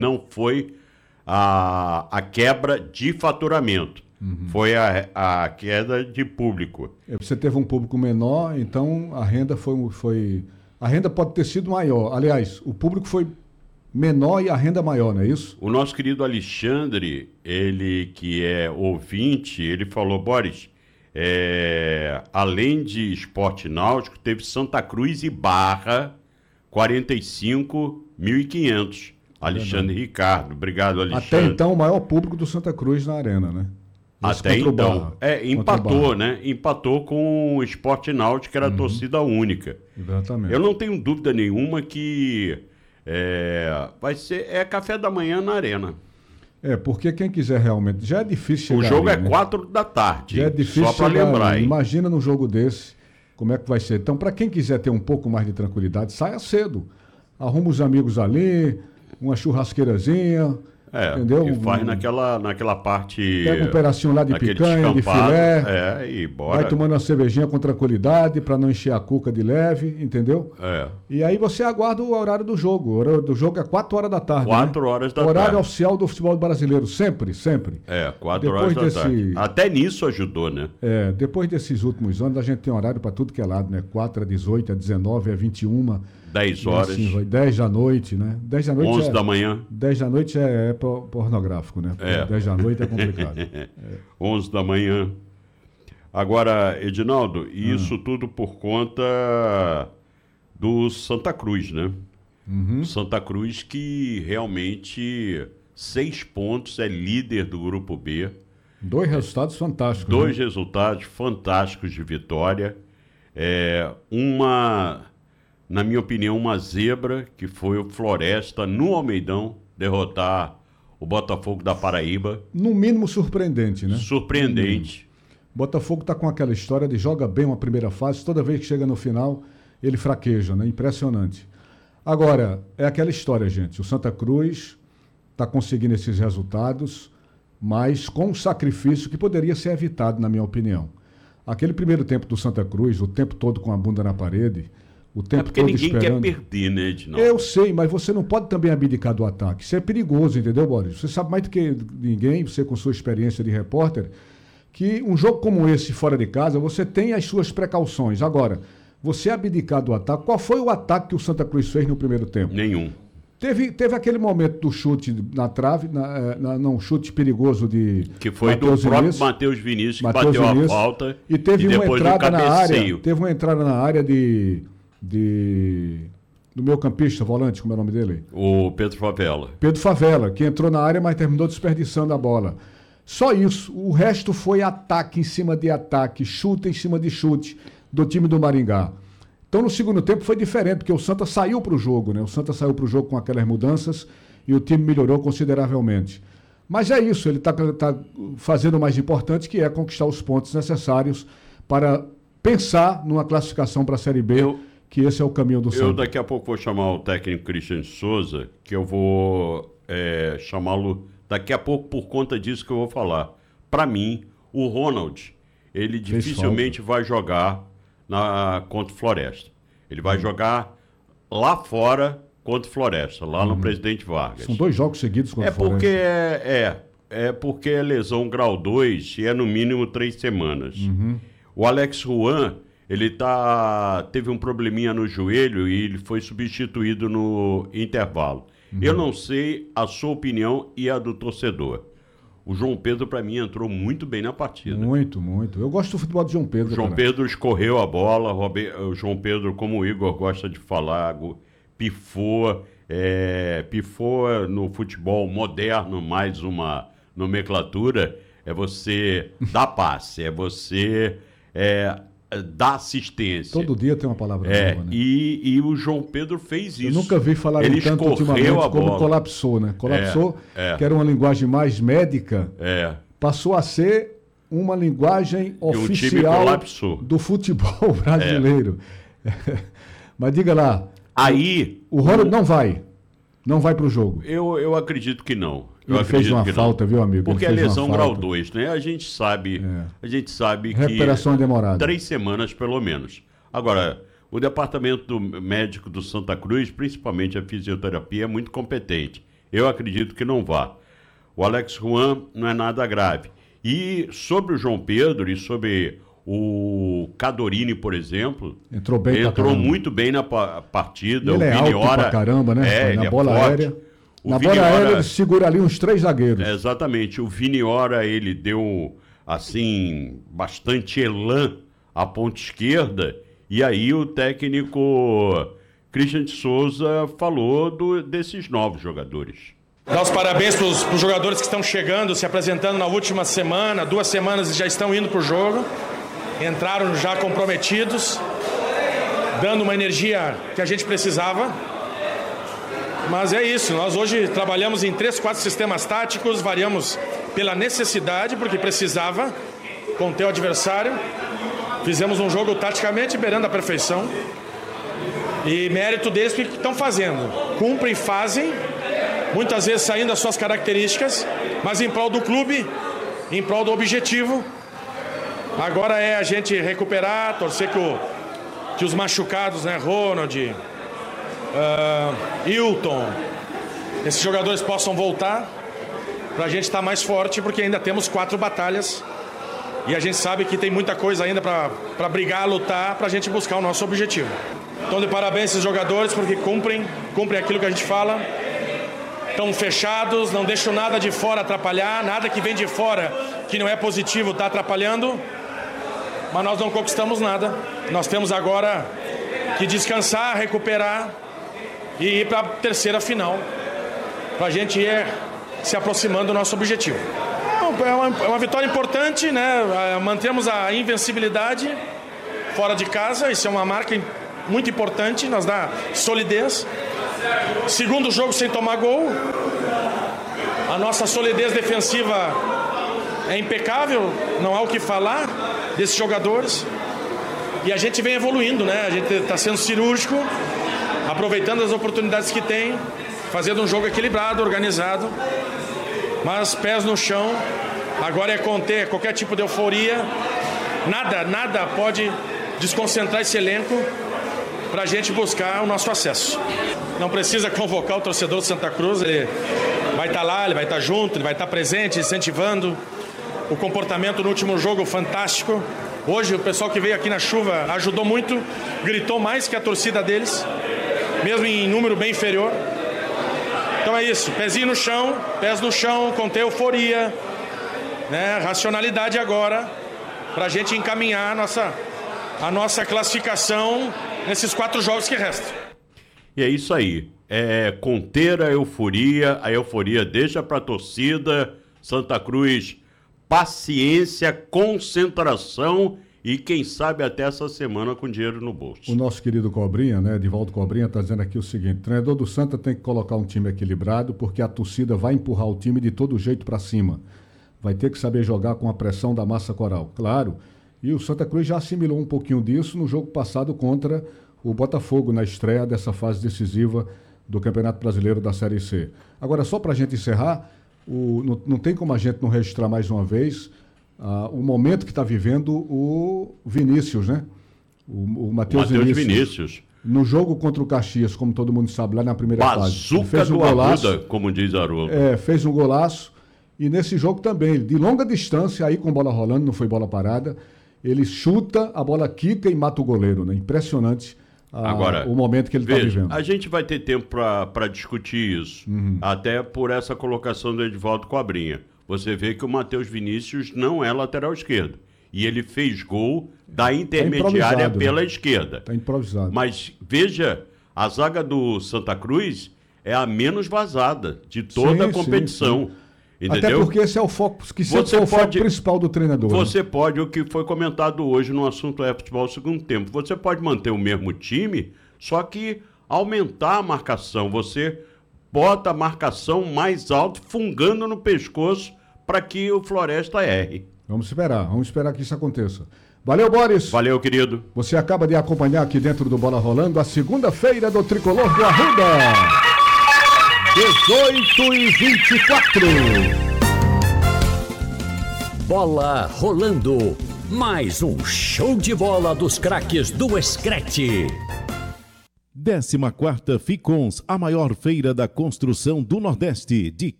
não foi a quebra de faturamento, foi a queda de público. Você teve um público menor, então a renda foi... A renda pode ter sido maior. Aliás, o público foi menor e a renda maior, não é isso? O nosso querido Alexandre, ele que é ouvinte, ele falou, Boris, além de esporte náutico, teve Santa Cruz e Barra, 45.500. Alexandre Ricardo. Obrigado, Alexandre. Até então, o maior público do Santa Cruz na arena, né? Até então. Empatou, né? Empatou com o esporte náutico, que era a torcida única. Exatamente. Eu não tenho dúvida nenhuma que vai ser café da manhã na arena. Porque quem quiser realmente... Já é difícil chegar. O jogo ali, é 4 da tarde. Já é difícil só para lembrar. Imagina num jogo desse, como é que vai ser. Então, para quem quiser ter um pouco mais de tranquilidade, saia cedo. Arruma os amigos ali, uma churrasqueirazinha, entendeu? E faz naquela parte... Pega um pedacinho lá de picanha, de filé. E bora. Vai tomando uma cervejinha com tranquilidade, para não encher a cuca de leve, entendeu? E aí você aguarda o horário do jogo. O horário do jogo é 4 horas da tarde. 4 horas da tarde. Horário oficial do futebol brasileiro, sempre, sempre. 4 horas da tarde. Até nisso ajudou, né? Depois desses últimos anos, a gente tem horário para tudo que é lado, né? 4 a 18, a 19, a 21. 10 horas. Assim, 10 da noite, né? 10 da noite 11 da manhã. 10 da noite é pornográfico, né? 10 da noite é complicado. 11 da manhã. Agora, Edinaldo, isso tudo por conta do Santa Cruz, né? Santa Cruz que realmente 6 pontos, é líder do Grupo B. 2 resultados fantásticos. 2 resultados fantásticos de vitória. Na minha opinião, uma zebra, que foi o Floresta, no Almeidão, derrotar o Botafogo da Paraíba. No mínimo surpreendente, né? Surpreendente. Botafogo está com aquela história de joga bem uma primeira fase, toda vez que chega no final, ele fraqueja, né? Impressionante. Agora, é aquela história, gente. O Santa Cruz está conseguindo esses resultados, mas com um sacrifício que poderia ser evitado, na minha opinião. Aquele primeiro tempo do Santa Cruz, o tempo todo com a bunda na parede... O tempo todo ninguém esperando. quer perder, né, Edinaldo? Eu sei, mas você não pode também abdicar do ataque. Isso é perigoso, entendeu, Boris? Você sabe mais do que ninguém, você com sua experiência de repórter, que um jogo como esse fora de casa, você tem as suas precauções. Agora, você abdicar do ataque, qual foi o ataque que o Santa Cruz fez no primeiro tempo? Nenhum. Teve aquele momento do chute na trave, não, chute perigoso de que foi Mateus do próprio Matheus Vinícius, que bateu a falta. E teve uma entrada na área. Teve uma entrada na área do meu campista, volante, como é o nome dele? O Pedro Favela. Pedro Favela, que entrou na área, mas terminou desperdiçando a bola. Só isso. O resto foi ataque em cima de ataque, chute em cima de chute do time do Maringá. Então, no segundo tempo foi diferente, porque o Santa saiu para o jogo, né? O Santa saiu para o jogo com aquelas mudanças e o time melhorou consideravelmente. Mas é isso, ele está fazendo o mais importante, que é conquistar os pontos necessários para pensar numa classificação para a Série B, que esse é o caminho do Santa. Eu daqui a pouco vou chamar o técnico Christian Souza, que eu vou chamá-lo daqui a pouco por conta disso que eu vou falar. Para mim, o Ronald, ele dificilmente vai jogar contra o Floresta. Ele vai jogar lá fora contra o Floresta, lá no Presidente Vargas. São 2 jogos seguidos contra o Floresta. Porque é lesão grau 2 e é no mínimo 3 semanas. O Alex Juan... Ele teve um probleminha no joelho e ele foi substituído no intervalo. Eu não sei a sua opinião e a do torcedor. O João Pedro, para mim, entrou muito bem na partida. Muito, muito. Eu gosto do futebol do João Pedro. O João Pedro escorreu a bola. O João Pedro, como o Igor gosta de falar, pifou. Pifou no futebol moderno, mais uma nomenclatura. É você dar passe, é você... da assistência. Todo dia tem uma palavra nova, né? E o João Pedro fez isso. Eu nunca vi falar tanto ultimamente como colapsou, né? Colapsou, que era uma linguagem mais médica, passou a ser uma linguagem oficial do futebol brasileiro. Mas diga lá, aí o Ronald não vai para o jogo. Eu acredito que não. Ele fez uma falta, viu, amigo? Porque é lesão grau 2, né? A gente sabe que... Recuperação demorada. 3 semanas, pelo menos. Agora, o departamento médico do Santa Cruz, principalmente a fisioterapia, é muito competente. Eu acredito que não vá. O Alex Juan não é nada grave. E sobre o João Pedro e sobre o Cadorini, por exemplo, entrou muito bem na partida. Ele é alto pra caramba, né? Na bola aérea. Na bola aérea ele segura ali uns 3 zagueiros. Exatamente. O Viniora, ele deu, assim, bastante elan à ponta esquerda. E aí o técnico Christian de Souza falou desses novos jogadores. Dar os parabéns para os jogadores que estão chegando, se apresentando na última semana, 2 semanas e já estão indo para o jogo. Entraram já comprometidos, dando uma energia que a gente precisava. Mas é isso, nós hoje trabalhamos em 3, 4 sistemas táticos, variamos pela necessidade, porque precisava conter o adversário. Fizemos um jogo taticamente beirando a perfeição. E mérito deles porque estão fazendo. Cumprem, fazem, muitas vezes saindo das suas características, mas em prol do clube, em prol do objetivo. Agora é a gente recuperar, torcer que os machucados, né, Ronald, Hilton, esses jogadores possam voltar para a gente estar mais forte, porque ainda temos 4 batalhas e a gente sabe que tem muita coisa ainda para brigar, lutar, para a gente buscar o nosso objetivo. Então, de parabéns esses jogadores, porque cumprem aquilo que a gente fala. Estão fechados, não deixam nada de fora atrapalhar, nada que vem de fora que não é positivo está atrapalhando, mas nós não conquistamos nada. Nós temos agora que descansar, recuperar e ir para a terceira final, para a gente ir se aproximando do nosso objetivo. É uma vitória importante, né? Mantemos a invencibilidade fora de casa, isso é uma marca muito importante, nos dá solidez. Segundo jogo sem tomar gol, a nossa solidez defensiva é impecável, não há o que falar desses jogadores. E a gente vem evoluindo, né? A gente está sendo cirúrgico, aproveitando as oportunidades que tem, fazendo um jogo equilibrado, organizado, mas pés no chão. Agora é conter qualquer tipo de euforia. Nada pode desconcentrar esse elenco para a gente buscar o nosso acesso. Não precisa convocar o torcedor de Santa Cruz, ele vai estar lá, ele vai estar junto, ele vai estar presente, incentivando. O comportamento no último jogo fantástico. Hoje o pessoal que veio aqui na chuva ajudou muito, gritou mais que a torcida deles, mesmo em número bem inferior. Então é isso, pezinho no chão, pés no chão, conter euforia, né? Racionalidade agora, para a gente encaminhar a nossa classificação nesses 4 jogos que restam. E é isso aí, conter a euforia deixa para a torcida. Santa Cruz, paciência, concentração e quem sabe até essa semana com dinheiro no bolso. O nosso querido Cobrinha, né, Edivaldo Cobrinha, está dizendo aqui o seguinte: o treinador do Santa tem que colocar um time equilibrado, porque a torcida vai empurrar o time de todo jeito para cima. Vai ter que saber jogar com a pressão da massa coral, claro. E o Santa Cruz já assimilou um pouquinho disso no jogo passado contra o Botafogo, na estreia dessa fase decisiva do Campeonato Brasileiro da Série C. Agora, só para a gente encerrar, não tem como a gente não registrar mais uma vez o momento que está vivendo o Vinícius, né? O Matheus Vinícius. No jogo contra o Caxias, como todo mundo sabe, lá na primeira fase. Bazuca do Arruda, como diz Haroldo. Fez um golaço. E nesse jogo também, de longa distância, aí com bola rolando, não foi bola parada, ele chuta, a bola quica e mata o goleiro, né? Impressionante agora, o momento que ele está vivendo. A gente vai ter tempo para discutir isso, até por essa colocação do Edivaldo Cobrinha. Você vê que o Matheus Vinícius não é lateral esquerdo. E ele fez gol da intermediária pela esquerda. Está improvisado. Mas veja, a zaga do Santa Cruz é a menos vazada de toda a competição. Sim. Entendeu? Até porque esse é o foco, que sempre é o foco principal do treinador. Você pode, o que foi comentado hoje no assunto futebol segundo tempo, você pode manter o mesmo time, só que aumentar a marcação. Você bota a marcação mais alto, fungando no pescoço, para que o Floresta erre. Vamos esperar que isso aconteça. Valeu, Boris. Valeu, querido. Você acaba de acompanhar aqui dentro do Bola Rolando a segunda-feira do Tricolor do Arruda. 18h24. Bola rolando. Mais um show de bola dos craques do Screte. 14ª Ficons, a maior feira da construção do Nordeste, de